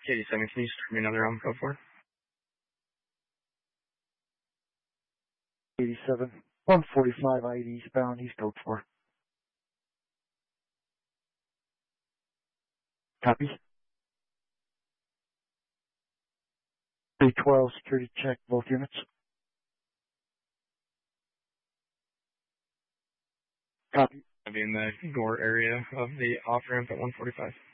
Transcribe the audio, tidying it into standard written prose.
87, can you start me another code 4? 87, 145 8 eastbound, East code 4. Copy. 312, security check, both units. Copy. I'll be in the Gore area of the off-ramp at 145.